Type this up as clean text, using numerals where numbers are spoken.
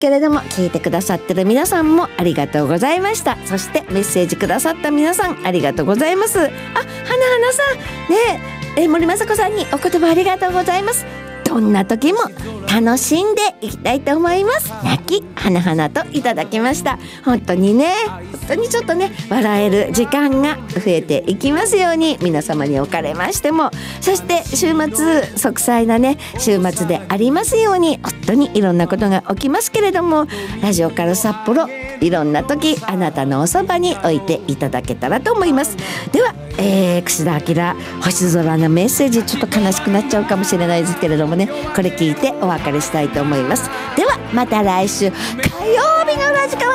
けれども、聞いてくださってる皆さんもありがとうございました。そしてメッセージくださった皆さんありがとうございます。花さんね、森雅子さんにお言葉ありがとうございます。どんな時も楽しんでいきたいと思います。泣き花といただきました。本当にちょっとね、笑える時間が増えていきますように、皆様におかれましても、そして週末息災なね週末でありますように、本当にいろんなことが起きますけれども、ラジオから札幌、いろんな時あなたのおそばに置いていただけたらと思います。では、串田明星空のメッセージ、ちょっと悲しくなっちゃうかもしれないですけれどもね、これ聞いてお別れしたいと思います。ではまた来週火曜日のラジカ